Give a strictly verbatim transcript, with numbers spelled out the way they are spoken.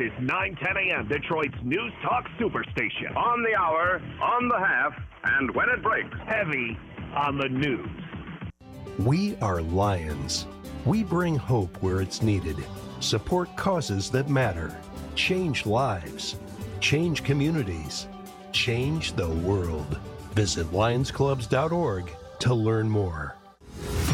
is nine ten a.m., Detroit's News Talk Superstation. On the hour, on the half, and when it breaks. Heavy on the news. We are Lions. We bring hope where it's needed, support causes that matter, change lives, change communities, change the world. Visit lions clubs dot org to learn more.